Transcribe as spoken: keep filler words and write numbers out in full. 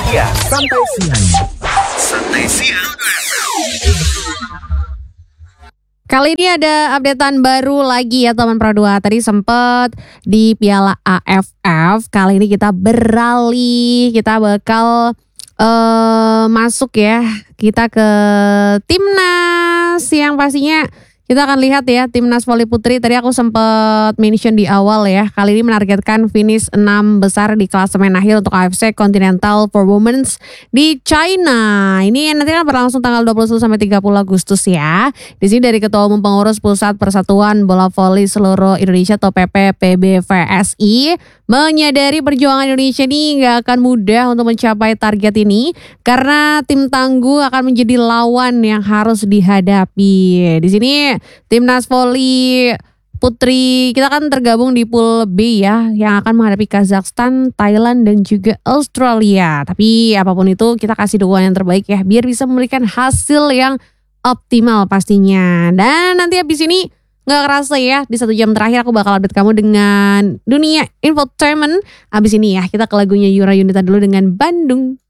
siang. Santai siang. Santai siang. Kali ini ada updatean baru lagi ya teman Pro dua. Tadi sempet di Piala A F F. Kali ini kita beralih. Kita bakal uh, masuk ya. Kita ke Timnas yang pastinya kita akan lihat ya Timnas Voli Putri. Tadi aku sempat mention di awal ya. Kali ini menargetkan finish enam besar di klasemen akhir untuk A F C Continental for Women's di China. Ini nanti kan berlangsung tanggal dua puluh satu sampai tiga puluh Agustus ya. Di sini dari Ketua Umum Pengurus Pusat Persatuan Bola Voli Seluruh Indonesia atau P P P B V S I menyadari perjuangan Indonesia ini gak akan mudah untuk mencapai target ini karena tim tangguh akan menjadi lawan yang harus dihadapi. Di sini Timnas Voli Putri kita kan tergabung di pool B ya yang akan menghadapi Kazakhstan, Thailand dan juga Australia. Tapi apapun itu kita kasih dukungan yang terbaik ya biar bisa memberikan hasil yang optimal pastinya. Dan nanti habis ini gak kerasa ya di satu jam terakhir aku bakal update kamu dengan dunia infotainment. Habis ini ya kita ke lagunya Yura Yunita dulu dengan Bandung.